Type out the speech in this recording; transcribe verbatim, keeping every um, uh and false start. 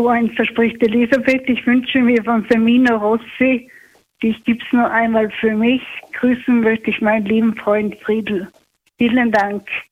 Freund, verspricht Elisabeth. Ich wünsche mir von Femina Rossi, dies gibt's nur einmal für mich. Grüßen möchte ich meinen lieben Freund Friedel. Vielen Dank.